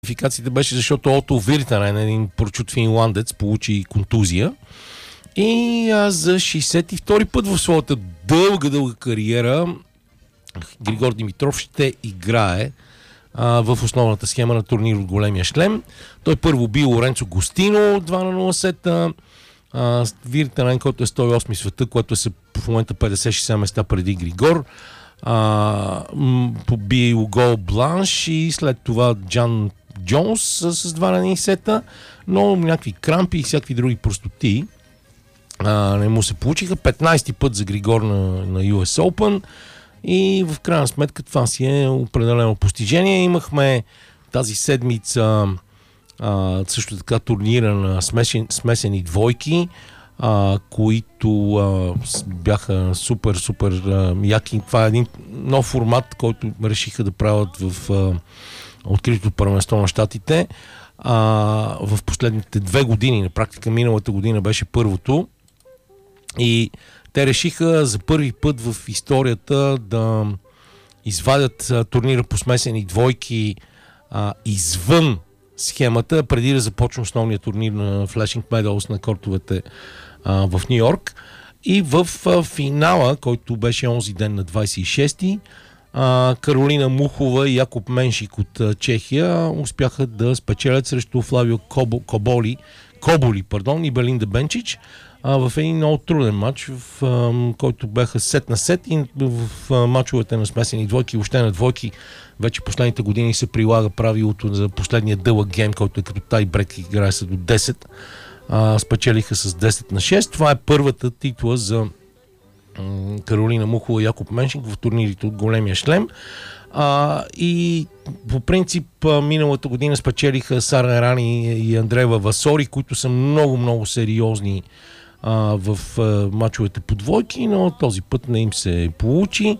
квалификациите беше, защото Ото Виртанен, един прочут финландец, получи контузия. И за 62-и път в своята дълга кариера Григор Димитров ще играе в основната схема на турнир от големия шлем. Той първо бил Лоренцо Гостино 2-0 сета. Виртанен, който е 108 света, което е в момента 50-60 места преди Григор. Побил Гол Бланш и след това Джан Джонс с 2 сета, но някакви крампи и всякакви други простоти не му се получиха. 15-ти път за Григор на US Open и в крайна сметка това си е определено постижение. Имахме тази седмица също така турнира на смесени двойки, които бяха супер яки. Това е един нов формат, който решиха да правят в откритото първенство на щатите в последните 2 години. На практика миналата година беше първото и те решиха за първи път в историята да извадят турнира по смесени двойки извън схемата, преди да започне основния турнир на Flashing Meadows на кортовете в Ню Йорк. И в финала, който беше онзи ден на 26-ти, Каролина Мухова и Якоб Меншик от Чехия успяха да спечелят срещу Флавио Коболи и Белинда Бенчич в един много труден матч, в който бяха сет на сет, и в матчовете на смесени двойки, въобще на двойки, вече последните години се прилага правилото за последния дълъг гейм, който е като тайбрек, играе се до 10. Спечелиха с 10 на 6. Това е първата титла за Каролина Мухова и Якоб Меншик в турнирите от големия шлем. И по принцип миналата година спечелиха Сара Ерани и Андреева Васори, които са много сериозни в мачовете по двойки, но този път не им се получи.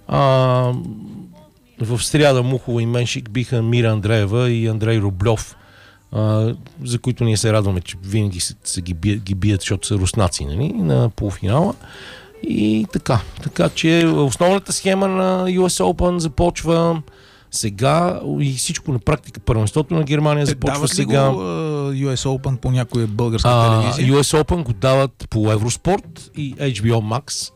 В сряда Мухова и Меншик биха Мира Андреева и Андрей Рублев, за които ние се радваме, че винаги се ги бият, защото са руснаци, нали, на полуфинала. И така че основната схема на US Open започва сега и всичко на практика. Първенството на Германия започва сега. Дават ли го US Open по някоя българска телевизия? US Open го дават по Евроспорт и HBO Max.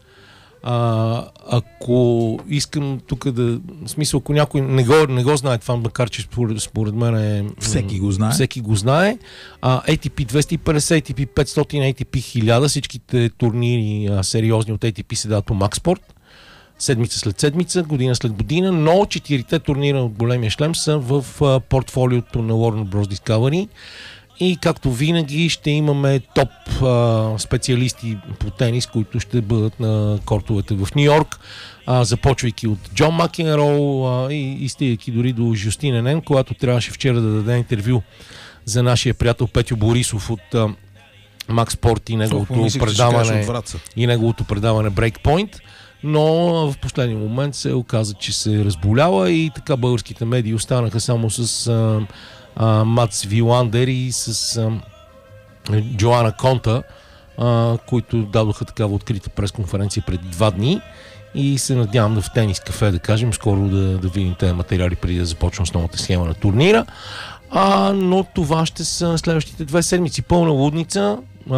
Ако искам тук да... В смисъл, ако някой не го знае това, макар че според мен всеки го знае. ATP 250, ATP 500, ATP 1000, всичките турнири сериозни от ATP се дават по MaxSport. Седмица след седмица, година след година, но 4-те турнира от големия шлем са в портфолиото на Warner Bros. Discovery. И както винаги ще имаме топ специалисти по тенис, които ще бъдат на кортовете в Ню Йорк, започвайки от Джон Макенроу и стигайки дори до Жустин Енен, когато трябваше вчера да даде интервю за нашия приятел Петю Борисов от Max Sport и неговото предаване Breakpoint. Но в последния момент се оказа, че се разболява и така българските медии останаха само с Мац Виландер и с Джоана Конта, които дадоха такава открита пресконференция преди 2 дни и се надявам да в Тенис кафе, да кажем, скоро да видим тези материали преди да започне основната схема на турнира. Но това ще са следващите 2 седмици. Пълна лудница.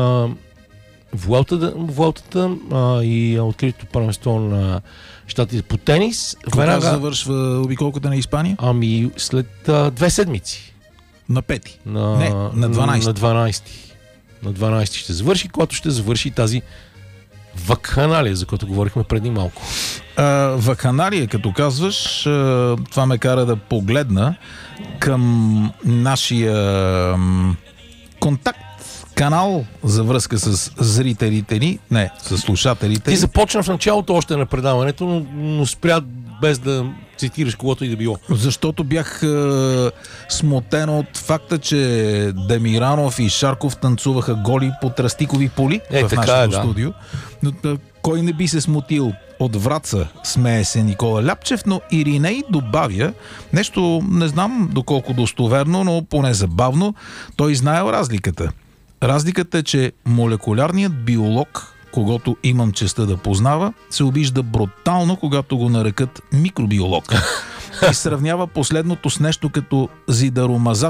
Vueltата и откритото първенство на щатите по тенис. Кога завършва обиколката на Испания? След 2 седмици. На 5-ти? На 12-ти. На 12 ще завърши, когато ще завърши тази вакханалия, за която говорихме преди малко. Вакханалия, като казваш, това ме кара да погледна към нашия контакт канал за връзка с зрителите ни, с слушателите. Ти започна в началото още на предаването, но спря без да цитираш когото и да било. Защото бях смутен от факта, че Демиранов и Шарков танцуваха голи по тръстикови поли в нашото студио. Но кой не би се смутил? От Враца смее се Никола Ляпчев, но Ириней добавя нещо, не знам доколко достоверно, но поне забавно. Той знаел разликата. Разликата е, че молекулярният биолог, когото имам честта да познава, се обижда брутално, когато го нарекат микробиолог. и сравнява последното с нещо като зидаромазач